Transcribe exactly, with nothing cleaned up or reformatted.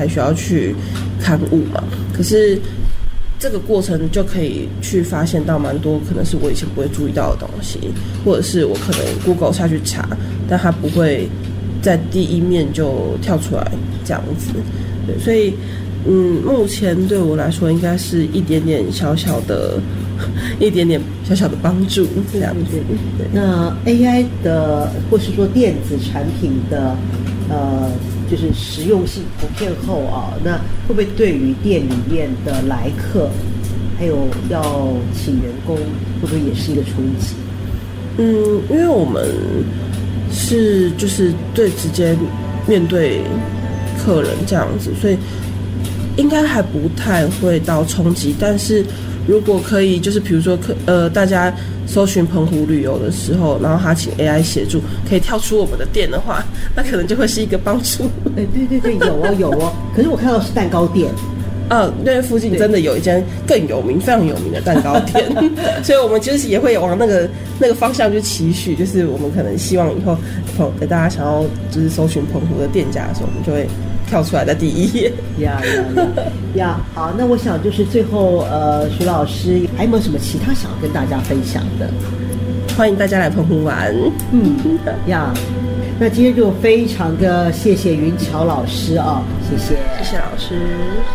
还需要去刊物嘛。可是这个过程就可以去发现到蛮多可能是我以前不会注意到的东西，或者是我可能 Google 下去查，但它不会在第一面就跳出来这样子。对，所以嗯，目前对我来说应该是一点点小小的一点点小小的帮助这样子。对， 那 A I 的或是说电子产品的呃就是实用性普遍后啊，那会不会对于店里面的来客还有要请员工会不会也是一个冲击？ 嗯，因为我们是就是最直接面对客人这样子，所以应该还不太会到冲击。但是如果可以，就是比如说客呃大家搜寻澎湖旅游的时候，然后他请 A I 协助，可以跳出我们的店的话，那可能就会是一个帮助。 哎，对对对，有哦有哦。可是我看到是蛋糕店。 啊，因为附近真的有一间更有名、非常有名的蛋糕店，所以我们其实也会往那个那个方向去期许，就是我们可能希望以后，大家想要就是搜寻澎湖的店家的时候，我们就会跳出来在第一页。 呀呀呀呀！好，那我想就是最后，呃，徐老师还有没有什么其他想要跟大家分享的？ 欢迎大家来澎湖玩。 嗯呀，那今天就非常的谢谢云桥老师啊，谢谢， 谢谢老师。